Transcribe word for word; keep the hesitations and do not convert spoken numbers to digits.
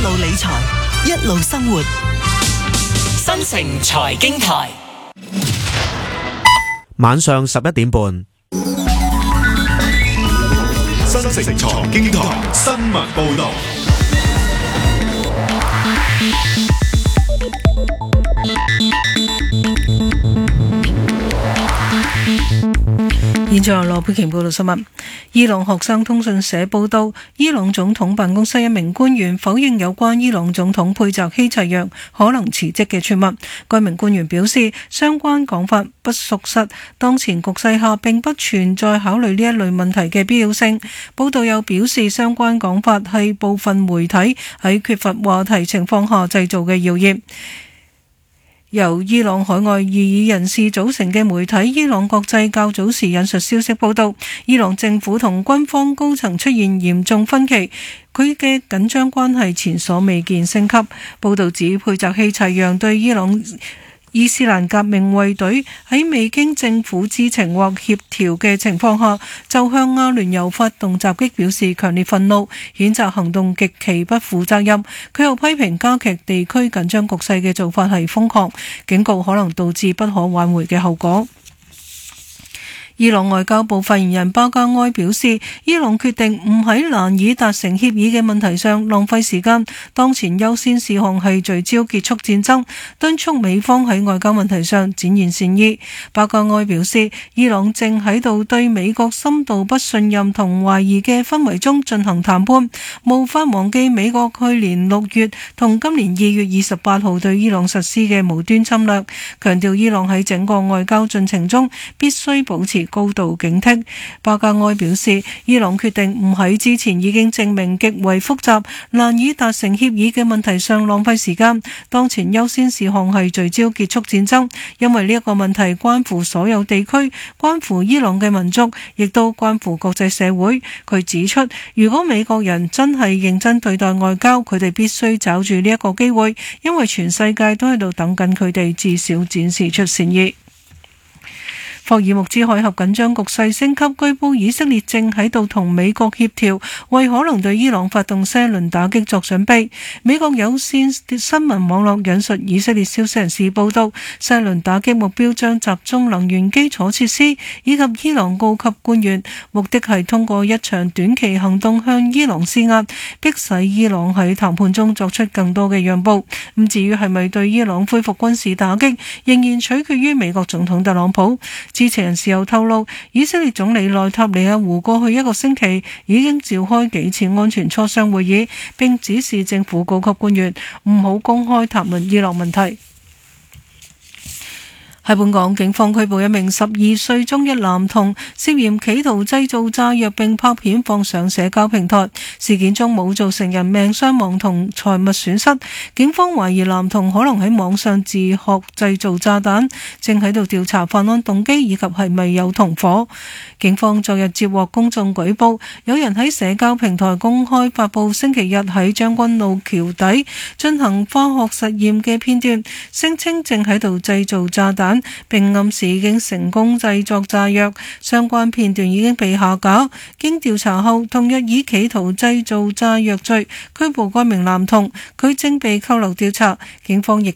路理財，一路生活。新城財經台， 晚上十一點半。 新城財經台新聞報道。 現在由羅佩瓊報道新聞。伊朗學生通訊社報道，伊朗總統辦公室一名官員否認有關伊朗總統佩澤希齊揚可能辭職嘅傳聞。該名官員表示，相關講法不屬實，當前局勢下並不存在考慮呢一類問題嘅必要性。報道又表示，相關講法係部分媒體喺缺乏話題情況下製造嘅謠言。由伊朗海外異議人士組成嘅媒體伊朗國際較早時引述消息報道，伊朗政府同軍方高層出現嚴重分歧，佢嘅緊張關係前所未見升級。報道指佩澤希齊揚對伊朗伊斯蘭革命衛隊喺未經政府知情或協調嘅情況下就向阿聯酋發動襲擊表示強烈憤怒，譴責行動極其不負責任。佢又批評加劇地區緊張局勢嘅做法係瘋狂，警告可能導致不可挽回嘅後果。伊朗外交部發言人巴加埃表示，伊朗決定唔喺難以達成協議嘅問題上浪費時間，當前優先事項係聚焦結束戰爭，敦促美方喺外交問題上展現善意。巴加埃表示，伊朗正喺度對美國深度不信任同懷疑嘅氛圍中進行談判，無法忘記美國去年六月同今年二月二十八號對伊朗實施嘅無端侵略，強調伊朗喺整個外交進程中必須保持高度警惕。巴加埃表示，伊朗決定唔喺之前已經證明極為複雜、難以達成協議嘅問題上浪費時間，當前優先事項係聚焦結束戰爭，因為呢一個問題關乎所有地區，關乎伊朗嘅民族，亦都關乎國際社會。佢指出，如果美國人真係認真對待外交，佢哋必須抓住呢一個機會，因為全世界都喺度等緊佢哋至少展示出善意。霍爾木茲海峽緊張局勢升級，據報以色列正喺度同美國協調，為可能對伊朗發動新一輪打擊作準備。美國有線新聞網絡引述以色列消息人士報道，新一輪打擊目標將集中能源基礎設施以及伊朗高級官員，目的係通過一場短期行動向伊朗施壓，迫使伊朗喺談判中作出更多嘅讓步。咁至於係咪對伊朗恢復軍事打擊，仍然取決於美國總統特朗普。知情人士又透露，以色列總理內塔尼亞胡過去一個星期已經召開幾次安全磋商會議，並指示政府高級官員唔好公開談論伊朗問題。喺本港，警方拘捕一名十二歲中一男童，涉嫌企圖製造炸藥並拍片放上社交平台。事件中冇造成人命傷亡同財物損失。警方懷疑男童可能喺網上自學製造炸彈，正喺度調查犯案動機以及係咪有同伙。警方昨日接獲公眾舉報，有人喺社交平台公開發布星期日喺將軍澳橋底進行化學實驗嘅片段，聲稱正喺度製造炸彈，並暗示已經成功製作炸藥。相關片段已經被下架。經調查後，同日以企圖製造炸藥罪拘捕該名男童，佢正被扣留調查。警方亦